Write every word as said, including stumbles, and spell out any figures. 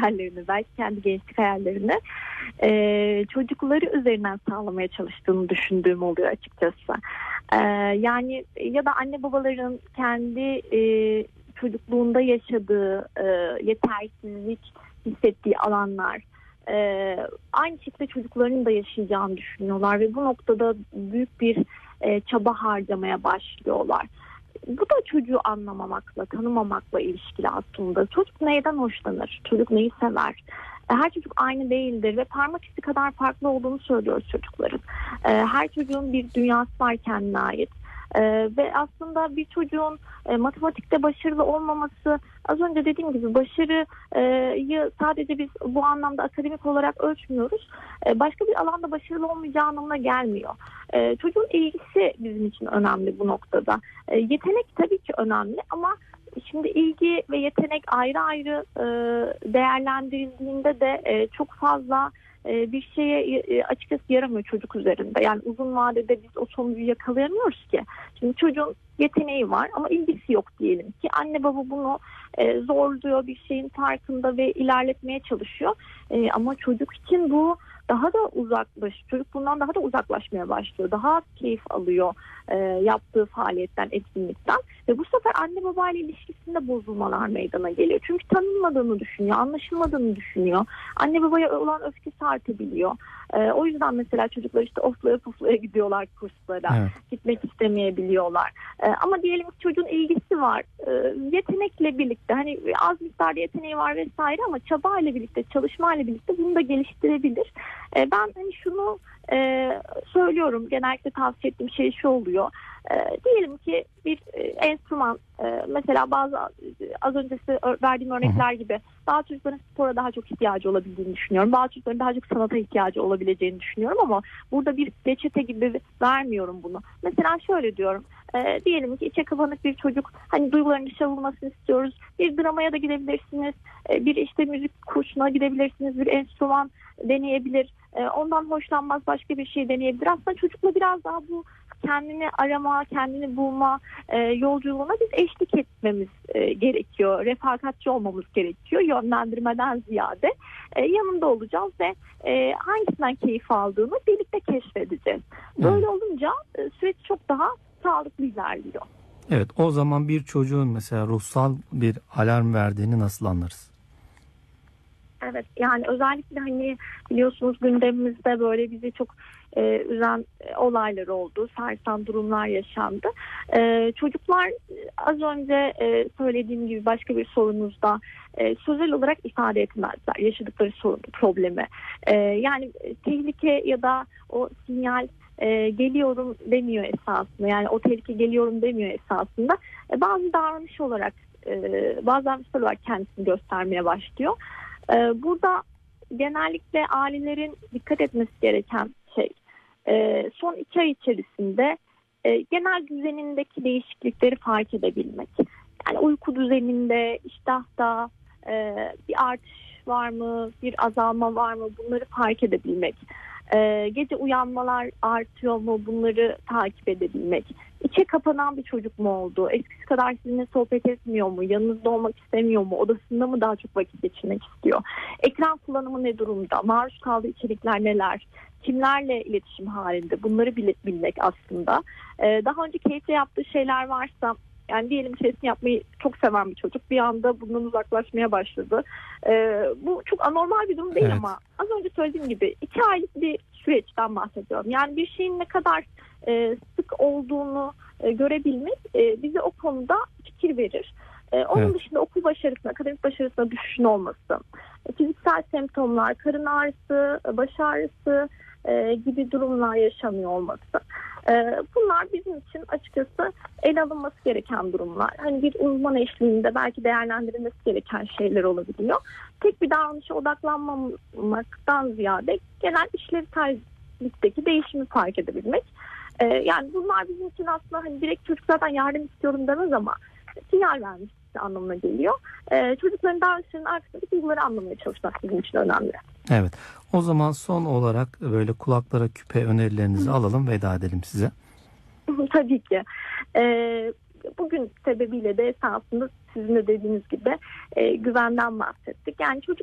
hayallerini, belki kendi gençlik hayallerini e, çocukları üzerinden sağlamaya çalıştığını düşündüğüm oluyor açıkçası. E, yani ya da anne babaların kendi e, çocukluğunda yaşadığı e, yetersizlik hissettiği alanlar, e, aynı şekilde çocuklarının da yaşayacağını düşünüyorlar ve bu noktada büyük bir e, çaba harcamaya başlıyorlar. Bu da çocuğu anlamamakla, tanımamakla ilişkili aslında. Çocuk neyden hoşlanır? Çocuk neyi sever? Her çocuk aynı değildir ve parmak izi kadar farklı olduğunu söylüyoruz çocukların. Her çocuğun bir dünyası var kendine ait. Ee, ve aslında bir çocuğun e, matematikte başarılı olmaması, az önce dediğim gibi başarıyı sadece biz bu anlamda akademik olarak ölçmüyoruz. Ee, başka bir alanda başarılı olmayacağı anlamına gelmiyor. Ee, çocuğun ilgisi bizim için önemli bu noktada. Ee, yetenek tabii ki önemli ama şimdi ilgi ve yetenek ayrı ayrı e, değerlendirildiğinde de e, çok fazla e, bir şeye e, açıkçası yaramıyor çocuk üzerinde. Yani uzun vadede biz o sonucu yakalayamıyoruz ki. Şimdi çocuğun yeteneği var ama ilgisi yok diyelim ki. Anne baba bunu e, zorluyor, bir şeyin farkında ve ilerletmeye çalışıyor. E, ama çocuk için bu daha da uzaklaş, çocuk bundan daha da uzaklaşmaya başlıyor. Daha az keyif alıyor e, yaptığı faaliyetten, etkinlikten ve bu sefer anne babayla ilişkisinde bozulmalar meydana geliyor. Çünkü tanınmadığını düşünüyor, anlaşılmadığını düşünüyor. Anne babaya olan öfkesi artabiliyor. E, o yüzden mesela çocuklar işte oflaya puflaya gidiyorlar kurslara, evet. Gitmek istemeyebiliyorlar. E, ama diyelim ki çocuğun ilgisi var, e, yetenekle birlikte, hani az miktarda yeteneği var vesaire ama çabayla birlikte, çalışmayla birlikte bunu da geliştirebilir. E, ben hani şunu e, söylüyorum, genellikle tavsiye ettiğim şey şu oluyor. E, diyelim ki bir e, enstrüman, e, mesela bazı az öncesi verdiğim örnekler gibi bazı çocukların spora daha çok ihtiyacı olabildiğini düşünüyorum. Bazı çocukların daha çok sanata ihtiyacı olabileceğini düşünüyorum ama burada bir reçete gibi vermiyorum bunu. Mesela şöyle diyorum. E, diyelim ki içe kapanık bir çocuk, hani duygularını dışa vurmasını istiyoruz. Bir dramaya da gidebilirsiniz. E, bir işte müzik kursuna gidebilirsiniz. Bir enstrüman deneyebilir. E, ondan hoşlanmaz, başka bir şey deneyebilir. Aslında çocukla biraz daha bu kendini arama, kendini bulma e, yolculuğuna biz eşlik etmemiz e, gerekiyor. Refakatçi olmamız gerekiyor. Yönlendirmeden ziyade e, yanında olacağız ve e, hangisinden keyif aldığını birlikte keşfedeceğiz. Böyle olunca e, süreç çok daha sağlıklı ilerliyor. Evet, o zaman bir çocuğun mesela ruhsal bir alarm verdiğini nasıl anlarız? Evet, yani özellikle hani biliyorsunuz gündemimizde böyle bizi çok e, üzen olaylar oldu, sarsan durumlar yaşandı. E, çocuklar az önce e, söylediğim gibi başka bir sorunuzda e, sözel olarak ifade etmezler yaşadıkları sorunu, problemi. E, yani tehlike ya da o sinyal e, geliyorum demiyor esasında. Yani o tehlike geliyorum demiyor esasında. E, bazı davranış olarak, e, bazı davranışlar olarak kendisini göstermeye başlıyor. Burada genellikle ailelerin dikkat etmesi gereken şey son iki ay içerisinde genel düzenindeki değişiklikleri fark edebilmek. Yani uyku düzeninde, iştahta bir artış var mı, bir azalma var mı, bunları fark edebilmek. Gece uyanmalar artıyor mu, bunları takip edebilmek. İçe kapanan bir çocuk mu oldu? Eskisi kadar sizinle sohbet etmiyor mu? Yanınızda olmak istemiyor mu? Odasında mı daha çok vakit geçirmek istiyor? Ekran kullanımı ne durumda? Maruz kaldığı içerikler neler? Kimlerle iletişim halinde? Bunları bilmek aslında. Daha önce keyifle yaptığı şeyler varsa, yani diyelim ki resim yapmayı çok seven bir çocuk bir anda bundan uzaklaşmaya başladı. Ee, bu çok anormal bir durum değil, evet. Ama az önce söylediğim gibi iki aylık bir süreçten bahsediyorum. Yani bir şeyin ne kadar e, sık olduğunu e, görebilmek e, bize o konuda fikir verir. E, onun evet. dışında okul başarısına, akademik başarısına düşüşün olması, e, fiziksel semptomlar, karın ağrısı, baş ağrısı e, gibi durumlar yaşanıyor olması. Bunlar bizim için açıkçası ele alınması gereken durumlar. Hani bir uzman eşliğinde belki değerlendirilmesi gereken şeyler olabiliyor. Tek bir davranışa odaklanmamaktan ziyade genel işlevsellikteki değişimi fark edebilmek. Yani bunlar bizim için aslında hani direkt çocuk zaten yardım istiyorum demez ama sinyal vermiş anlamına geliyor. Çocukların davranışlarının arkasındaki duyguları anlamaya çalışmak bizim için önemli. Evet. O zaman son olarak böyle kulaklara küpe önerilerinizi alalım, veda edelim size. Tabii ki. Ee, bugün sebebiyle de esasında sizin de dediğiniz gibi e, güvenden bahsettik. Yani çocuk